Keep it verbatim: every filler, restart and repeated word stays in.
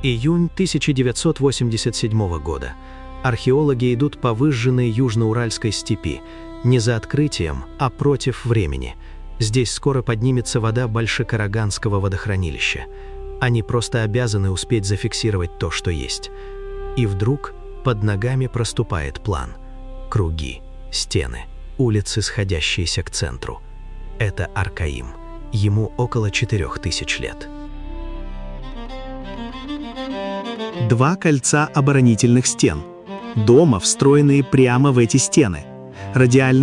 Июнь тысяча девятьсот восемьдесят седьмого года. Археологи идут по выжженной южноуральской степи, не за открытием, а против времени. Здесь скоро поднимется вода Большекараганского водохранилища. Они просто обязаны успеть зафиксировать то, что есть. И вдруг под ногами проступает план. Круги, стены, улицы, сходящиеся к центру. Это Аркаим. Ему около четырех тысяч лет. Два кольца оборонительных стен. Дома, встроенные прямо в эти стены. Радиальные